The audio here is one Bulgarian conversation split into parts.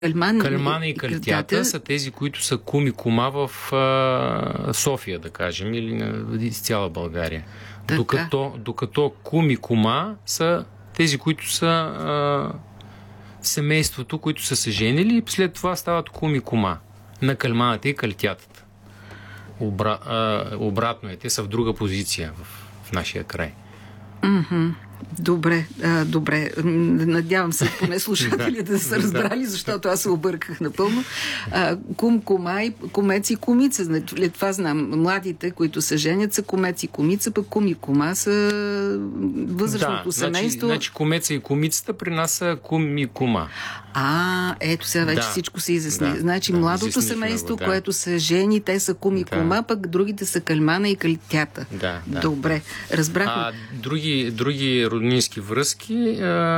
Кальмана и кальтята са тези, които са кум и кума в София, да кажем, или из цяла България. Докато кум и кума са тези, които са семейството, които са се женили и след това стават кум и кума на кальманата и кальтятата. Обратно е. Те са в друга позиция в нашия край. Добре. Надявам се, поне слушателите да са разбрали, защото аз се обърках напълно. Кум, кума и кумец и кумица. Това знам. Младите, които се женят, са кумец и кумица, пък кум и кума са възрастното семейство. Значи кумеца и кумицата при нас са кум и кума. Ето сега вече всичко се изясни. Значи младото семейство, което се жени, те са кум и кума, пък другите са кальмана и кальтята. Добре, разбрахме. Други роднински връзки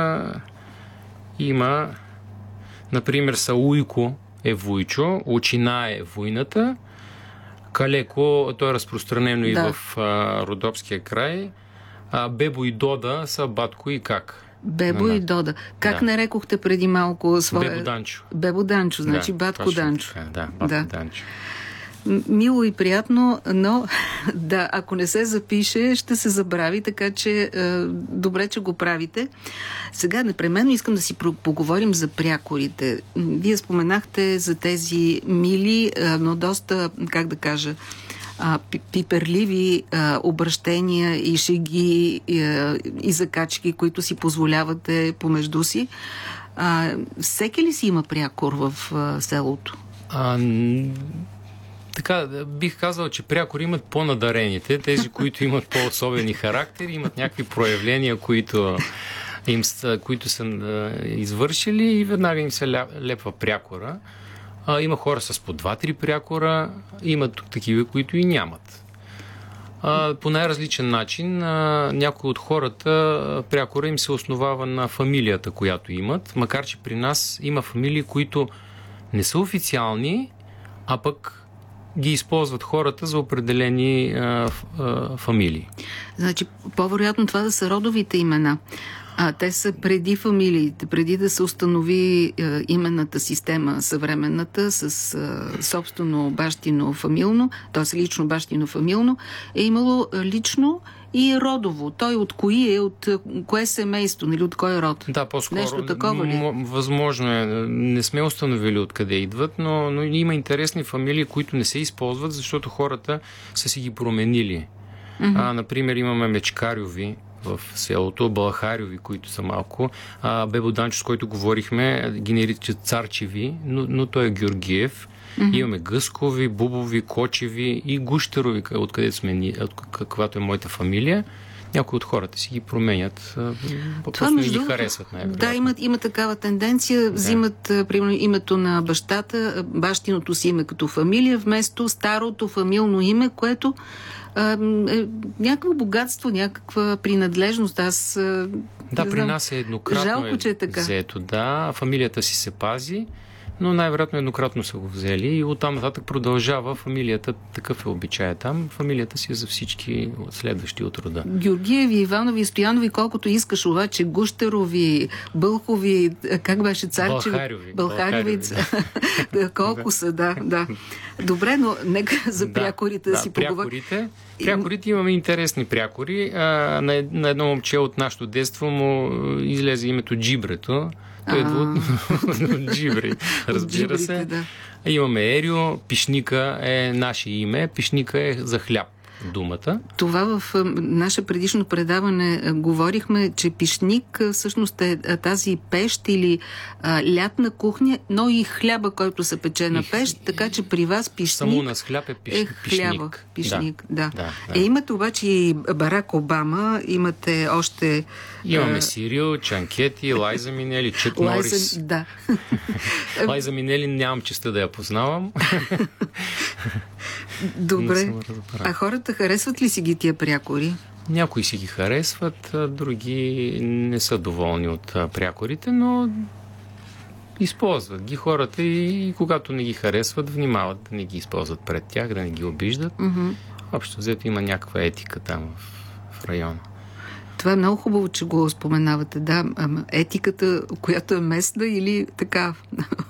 има, например, Сауйко е вуйчо, Очина е войната, Калеко, то е разпространено и в Родопския край, Бебо и Дода са батко и как. Бебо и Дода. Как нарекохте преди малко своя... Бебо Данчо. Бебо Данчо, значи батко Данчо. Батко Данчо. Мило и приятно, но ако не се запише, ще се забрави, така че добре, че го правите. Сега непременно искам да си поговорим за прякорите. Вие споменахте за тези мили, но доста, как да кажа, пиперливи обращения и шеги и закачки, които си позволявате помежду си. Всеки ли си има прякор в селото? Така, бих казал, че прякори имат по-надарените, тези, които имат по-особени характери, имат някакви проявления, които са извършили и веднага им се лепва прякора. Има хора с по 2-3 прякора, има такива, които и нямат. По най-различен начин, някои от хората прякора им се основава на фамилията, която имат, макар че при нас има фамилии, които не са официални, а пък ги използват хората за определени фамилии. Значи, по-вероятно това да са родовите имена. Те са преди фамилиите, преди да се установи именната система, съвременната, с собствено бащино-фамилно, т.е. лично бащино-фамилно, е имало лично и родово. Той от кои е, от кое семейство, нали, от кой род? Да, по-скоро. Нещо такова ли? Възможно е. Не сме установили откъде идват, но има интересни фамилии, които не се използват, защото хората са си ги променили. Например, имаме Мечкарьови в селото, Балахарьови, които са малко. Бебо Данчо, с който говорихме, ги наричат Царчеви, но той е Георгиев. Имаме Гъскови, Бубови, Кочеви и Гущерови, откъдето сме ние, каквато е моята фамилия. Някои от хората си ги променят, просто не ги харесват най-вероятно. Да, има такава тенденция. Взимат, примерно, името на бащата, бащиното си име като фамилия, вместо старото фамилно име, което някакво богатство, някаква принадлежност. При нас е еднократно. Жалко, че е така. Взето, фамилията си се пази, но най-вероятно еднократно са го взели и оттам нататък продължава фамилията, такъв е обичая там, фамилията си е за всички следващи от рода. Георгиеви, Иванови, Стоянови, колкото искаш, обаче Гущерови, Бълхови, как беше Царчеви? Бълхарьови. Колко са, да. Добре, но нека за прякорите да си поговорим. Прякорите имаме интересни прякори. На едно момче от нашето детство му излезе името Джибрето. Той идва от Джибри, разбира се. Да. Имаме Ерио, Пишника е наше име. Пишника е за хляб думата. Това в наше предишно предаване говорихме, че пишник всъщност е тази пещ или лятна кухня, но и хляба, който се пече на пещ, така че при вас пишник само на хляб е пишник. Пишник, да. Имате обаче и Барак Обама, имате още... Имаме Сирил, Чанкети, Лайза Минели, Чък Норис. Да. Лайза Минели нямам честа да я познавам. Добре. А хората харесват ли си ги тия прякори? Някои си ги харесват, други не са доволни от прякорите, но използват ги хората и когато не ги харесват, внимават да не ги използват пред тях, да не ги обиждат. Общо взето има някаква етика там в района. Това е много хубаво, че го споменавате. Да, етиката, която е местна или така